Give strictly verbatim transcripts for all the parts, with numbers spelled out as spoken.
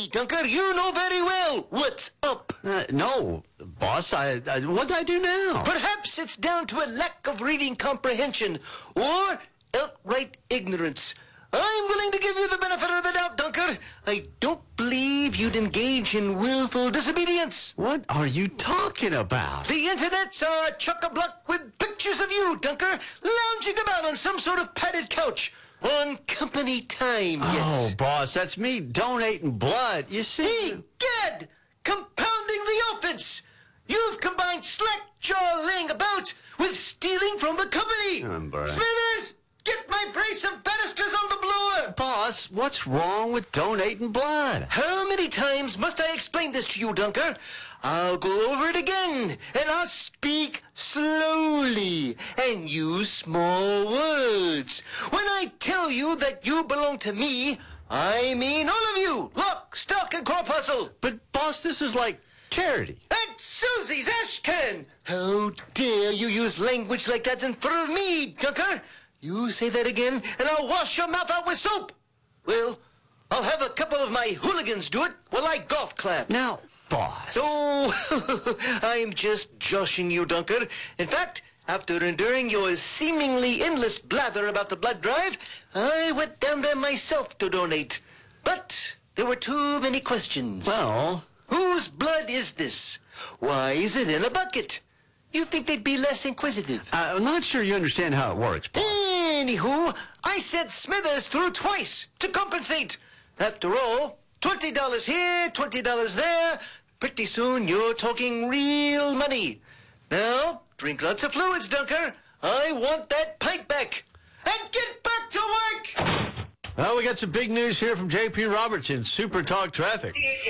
me, Dunker. You know very well what's up. Uh, no, boss, I, I, what did I do now? Perhaps it's down to a lack of reading comprehension or outright ignorance. I'm willing to give you the benefit of the doubt, Dunker. I don't believe you'd engage in willful disobedience. What are you talking about? The internet's are chock-a-block with pictures of you, Dunker, lounging about on some sort of padded couch on company time. Oh, Yes. boss, that's me donating blood. You see? Hey, Gad, compounding the offense. You've combined slack-jaw laying about with stealing from the company. Um, Brad. Smithers, get my brace of banisters on the blower. Boss, what's wrong with donating blood? How many times must I explain this to you, Dunker? I'll go over it again, and I'll speak slowly and use small words. When I tell you that you belong to me, I mean all of you, lock, stock, and corpuscle. But, boss, this is like charity. Aunt Susie's ash can. How dare you use language like that in front of me, Dunker? You say that again, and I'll wash your mouth out with soap. Well, I'll have a couple of my hooligans do it while I golf clap. Now, boss. Oh, I'm just joshing you, Dunker. In fact, after enduring your seemingly endless blather about the blood drive, I went down there myself to donate. But there were too many questions. Well, Whose blood is this? Why is it in a bucket? You think they'd be less inquisitive? I'm not sure you understand how it works, boss. Anywho, I sent Smithers through twice to compensate. After all, twenty dollars here, twenty dollars there. Pretty soon you're talking real money. Now, drink lots of fluids, Dunker. I want that pint back. And get back to work! Well, we got some big news here from J P Roberts in Super Talk Traffic.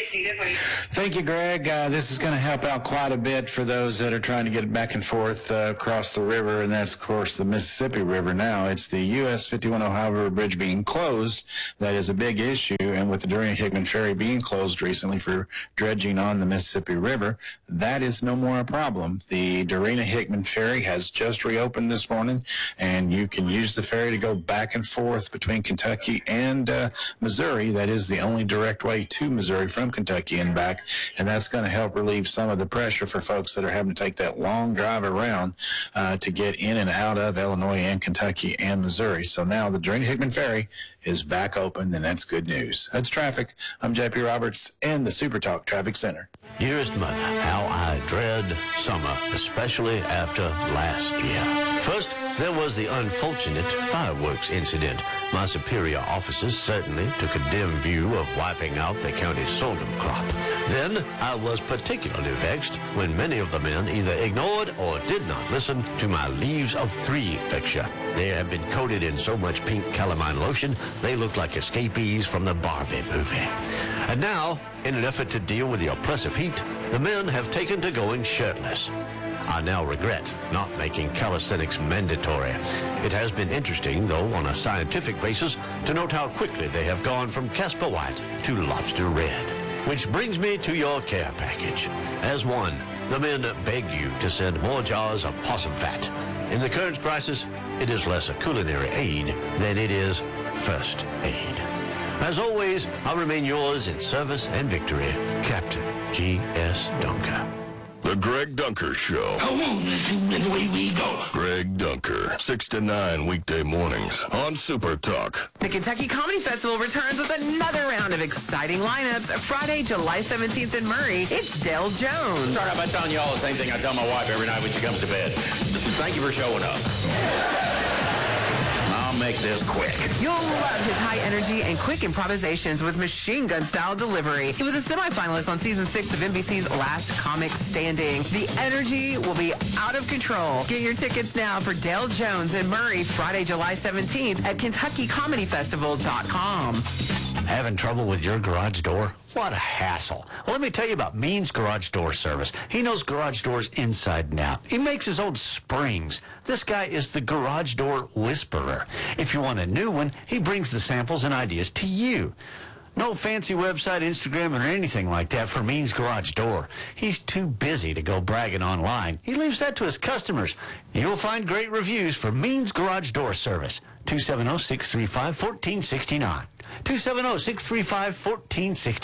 Thank you, Greg. Uh, this is going to help out quite a bit for those that are trying to get back and forth uh, across the river, and that's, of course, the Mississippi River now. It's the U S fifty-one Ohio River Bridge being closed. That is a big issue, and with the Durant-Hickman Ferry being closed recently for dredging on the Mississippi River, that is no more a problem. The Durant-Hickman Ferry has just reopened this morning, and you can use the ferry to go back and forth between Kentucky and uh, Missouri. That is the only direct way to Missouri from Kentucky and back, and that's going to help relieve some of the pressure for folks that are having to take that long drive around uh, to get in and out of Illinois and Kentucky and Missouri. So now the Durant-Hickman Ferry is back open, and that's good news. That's traffic. I'm J P Roberts in the Super Talk Traffic Center. Dearest mother, how I dread summer, especially after last year. First, there was the unfortunate fireworks incident. My superior officers certainly took a dim view of wiping out the county's sorghum crop. Then I was particularly vexed when many of the men either ignored or did not listen to my Leaves of Three lecture. They have been coated in so much pink calamine lotion, they look like escapees from the Barbie movie. And now, in an effort to deal with the oppressive heat, the men have taken to going shirtless. I now regret not making calisthenics mandatory. It has been interesting, though, on a scientific basis, to note how quickly they have gone from Casper White to Lobster Red. Which brings me to your care package. As one, the men beg you to send more jars of possum fat. In the current crisis, it is less a culinary aid than it is first aid. As always, I'll remain yours in service and victory, Captain G S Dunker. The Greg Dunker Show. Come on, away we go. Greg Dunker, six to nine weekday mornings on Super Talk. The Kentucky Comedy Festival returns with another round of exciting lineups. Friday, July seventeenth in Murray, it's Dale Jones. Start out by telling you all the same thing I tell my wife every night when she comes to bed. Thank you for showing up. I'll make this quick. You'll love his high energy and quick improvisations with machine gun style delivery. He was a semifinalist on season six of N B C's Last Comic Standing. The energy will be out of control. Get your tickets now for Dale Jones in Murray, Friday, July seventeenth at Kentucky Comedy Festival dot com. Having trouble with your garage door? What a hassle. Well, let me tell you about Means Garage Door Service. He knows garage doors inside and out. He makes his own springs. This guy is the garage door whisperer. If you want a new one, he brings the samples and ideas to you. No fancy website, Instagram, or anything like that for Means Garage Door. He's too busy to go bragging online. He leaves that to his customers. You'll find great reviews for Means Garage Door Service. two seven zero, six three five, one four six nine. two seven zero, six three five, one four six nine.